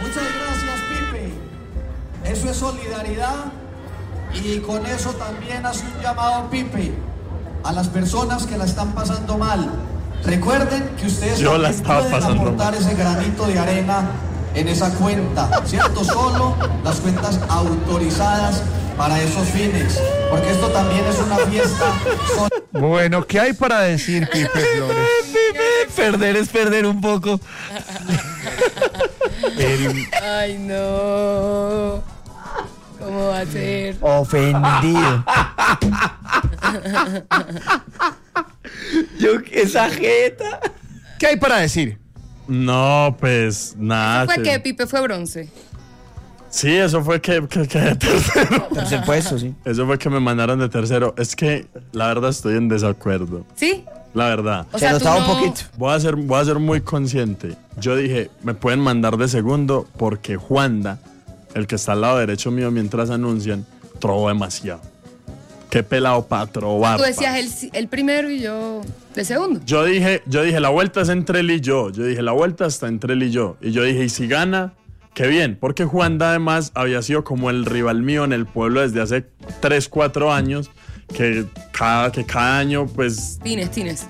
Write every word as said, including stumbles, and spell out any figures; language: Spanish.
Muchas gracias, Pipe. Eso es solidaridad y con eso también hace un llamado, Pipe, a las personas que la están pasando mal. Recuerden que ustedes Yo la también estaba pueden pasando aportar mal. ese granito de arena en esa cuenta, ¿cierto? Solo las cuentas autorizadas para esos fines, porque esto también es una fiesta. Bueno, ¿qué hay para decir, Pipe Flores? Perder es perder un poco. El Ay, no. ¿Cómo va a ser? Ofendido. Yo, esa jeta. ¿Qué hay para decir? No, pues nada. Fue que- que Pipe fue bronce. Sí, eso fue que, que, que de tercero. Tercer puesto, sí. Eso fue que me mandaron de tercero. Es que la verdad estoy en desacuerdo. ¿Sí? La verdad. O Se sea, tú notaba no... un poquito. Voy a ser, voy a ser muy consciente. Yo dije, me pueden mandar de segundo porque Juanda, el que está al lado derecho mío mientras anuncian, trobó demasiado. Qué pelado para trobar. Tú decías parce. el, el primero y yo de segundo. Yo dije, yo dije, la vuelta es entre él y yo. Yo dije, la vuelta está entre él y yo. Y yo dije, y si gana, qué bien. Porque Juanda además había sido como el rival mío en el pueblo desde hace tres, cuatro años. Que cada, que cada año, pues, Tines, tines.